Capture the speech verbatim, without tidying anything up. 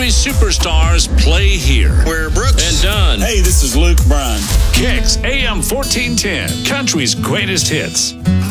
country superstars play here. We're Brooks and Dunn. Hey, this is Luke Bryan. Kicks A M fourteen ten, country's greatest hits.